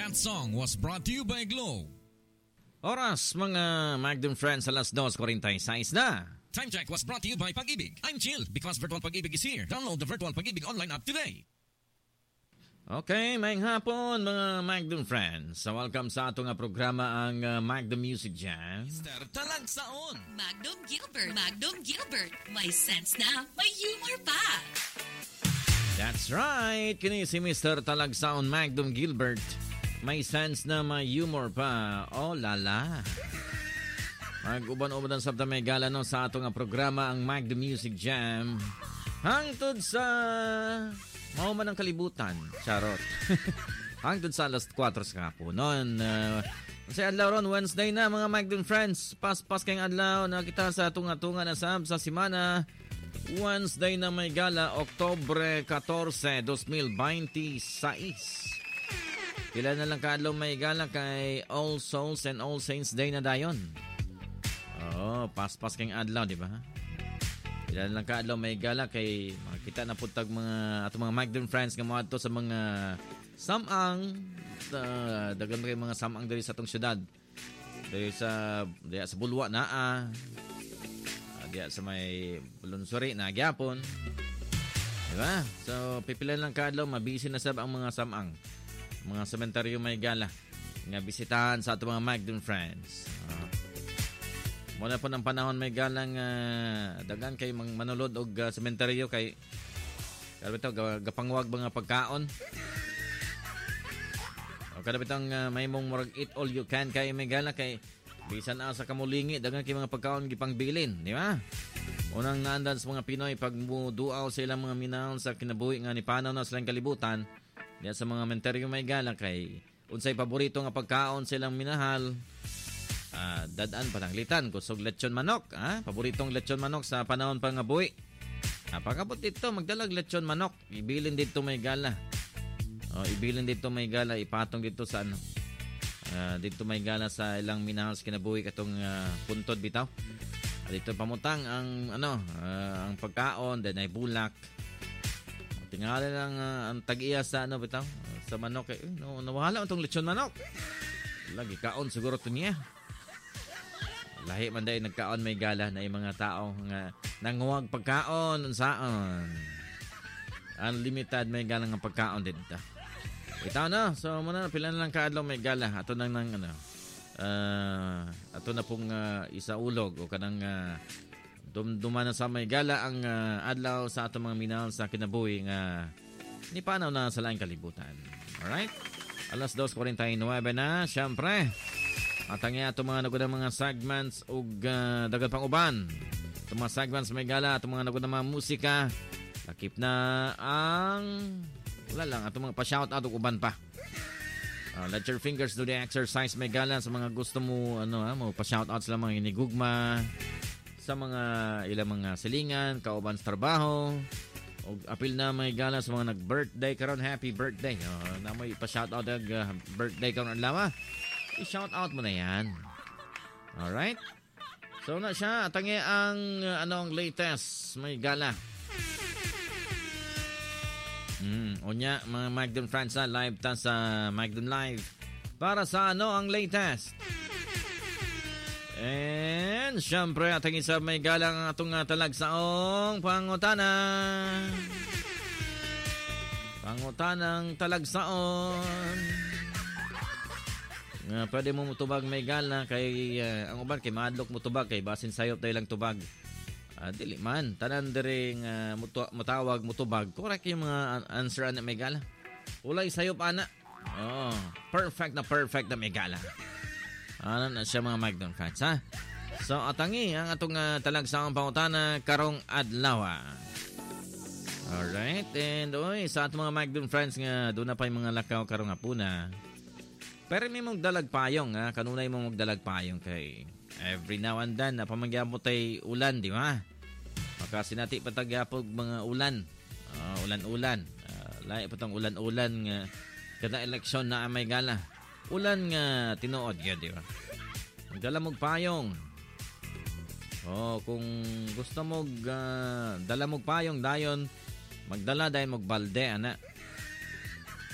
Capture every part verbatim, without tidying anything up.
That song was brought to you by Glow. Oras mga Magdum friends, alas dos forty-six na. Time check was brought to you by Pag-ibig. I'm chill because Virtual Pag-ibig is here. Download the Virtual Pag-ibig online app today. Okay, may hapon mga Magdum friends. So welcome sa ato nga programa ang uh, Magdum Music Jam. Mister Talagsaon. Magdum Gilbert. Magdum Gilbert. May sense na, may humor pa. That's right. Kini si Mister Talagsaon Magdum Gilbert. May sense na may humor pa. Oh, lala. Mag-uban-uban sa may gala no, sa ato nga programa ang Magdum Music Jam. Hangtod sa mauman ng kalibutan. Charot. Hangtod sa alas kwatro sa kapunon. Uh, Kasi adlaw ron, Wednesday na mga Magdum friends. Pas-pas kayong adlaw na kita sa tunga-tunga na sab sa simana. Wednesday na may gala, Oktubre fourteen, twenty twenty-six. Kailan na lang kaadlaw may gala kay All Souls and All Saints Day na dayon. Oo, pas-pas kayong adlaw, di ba? Kailan lang kaadlaw may gala kay makita na putag mga ato mga Magdum friends nga mo adto sa mga samang uh, dagan kay mga samang diri sa atong syudad. Diri sa diri sa Bulwa naa. Diya sa may Lunsuri na gyapon. Diba? So, pipilan lang kadlaw, mabisi na sab ang mga samang. Mga sementeryo may gala. Nga bisitahan sa ato mga Magdum friends. Uh, muna po ng panahon may galang uh, dagan kay mang manulod og uh, sementeryo kay kada gapangwag mga pagkaon. O kada bitang uh, may mong murag eat all you can kay may gala kay bisan na sa kamulingi, dagan kay mga pagkaon gipangbilin, di ba? Unang naandan sa mga Pinoy pag muduaw sa ilang mga minahal sa kinabuhi nga ni panaw na silang kalibutan, diya sa mga menteryo may gala kay unsay paborito nga pagkaon silang minahal, uh, dadaan pananglitan, kusog lechon manok, ha? Paboritong lechon manok sa panahon pa nga buhi. Napakabot dito, magdalag lechon manok, ibilin dito may gala. O, ibilin dito may gala, ipatong dito sa ano, Uh, dito may gala sa ilang minahal sa kinabuhi katong uh, puntod bitaw. Uh, dito pamutang ang ano uh, ang pagkaon, then ay bulak. Tingali lang uh, ang tag-iya sa ano bitaw uh, sa manok eh, no, nawala itong lechon manok. Lagi kaon siguro to niya. Lahi man dahil nagkaon may gala na yung mga tao nga nanguwag pagkaon unsaon. Unlimited may gala nga pagkaon dito. Ito na, so muna na, pila na lang kaadlaw may gala. Ato nang nang ano, uh, ato na pong uh, isaulog o kanang uh, dumduman na sa may gala ang uh, adlaw sa ato mga minahal sa kinabuhi nga ni panaw na sa laing kalibutan. Alright? Alas dos forty-nine na, syempre. At ang ato mga nagunang mga segments o uh, dagat pang uban. Itong mga segments may gala, itong mga nagunang mga musika. Lakip na ang... Wala lang, ato mga pa-shoutout o uban pa. Uh, let your fingers do the exercise may gala sa mga gusto mo, ano ha, mo pa-shoutout sa mga inigugma, sa mga ilang mga silingan, kauban sa trabaho, o apil na may gala sa mga nag-birthday karon, happy birthday. Uh, na mo pa-shoutout ang uh, birthday karon adlaw. I-shoutout mo na yan. Alright? So na siya, atangi ang uh, anong latest may gala. Mm, unya mga Magdum friends na live ta sa Magdum Live para sa ano ang latest. And syempre atang isa may galang atong uh, talagsaong pangutana. Pangutanang talagsaon. Nga uh, pwede mo mutubag may gala kay uh, ang uban kay madlok mutubag kay basin sayop dahil lang tubag. Uh, dili man tanan diri nga uh, mutu- mutawag mutubag correct yung mga answer ana may gala ulay sayop ana oh perfect na perfect na may gala ana na siya mga Magdum fans ha. So atangi ang atong uh, talagsaong pangutana karong adlaw. Alright, and oy sa atong mga Magdum friends nga doon na pa yung mga lakaw karong hapuna pero may mong dalag payong ha kanunay mong magdalag payong kay every now and then, napamagyapot ay ulan, di ba? Makasinati patagyapog mga ulan. Uh, ulan-ulan. Uh, lahi pa itong ulan-ulan nga kada eleksyon na amay gala. Ulan nga tinuod yun, di ba? Magdala mong payong. Oh, kung gusto mong uh, dala mong payong dayon, magdala dahil mong balde, ana.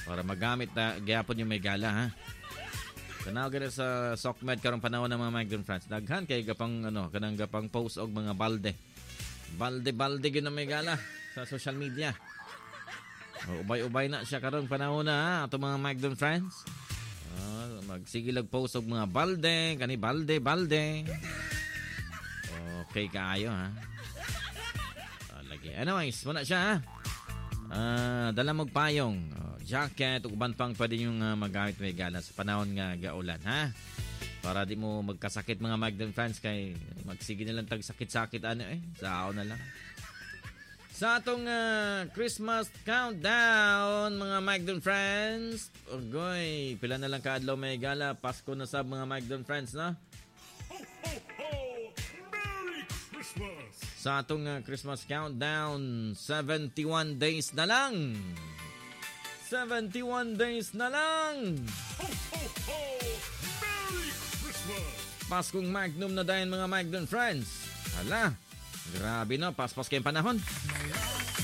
para magamit na gyapon yung may gala ha. Tanaw gani sa Sokmed karong panahon ng mga migrant friends. Daghan kay gapang ano kanang gapang post og mga balde. Balde-balde gyud na may gala sa social media. O, ubay-ubay na siya karong panahon na ha, ato mga migrant friends. Uh, magsigilag post og mga balde, kani balde, balde. Okay kaayo ha. Uh, lagi. Anyways, muna siya ha. Uh, dala mong payong, uh, jacket, ug uban pang pwede yung uh, magamit may gala sa panahon nga gaulan ha. Para di mo magkasakit mga migrant friends kay magsige na lang tag sakit-sakit ano eh. Sao na lang. Sa atong uh, Christmas countdown mga migrant friends. Ogoy, pila na lang kaadlaw may gala, Pasko na sab mga migrant friends no. Ho, ho, ho! Merry Christmas! Sa atong uh, Christmas countdown, seventy-one days na lang. seventy-one days na lang. Ho, ho, ho! Merry Christmas! Paskong Magnum na dayon mga migrant friends. Hala, grabe no, paspas kayong panahon.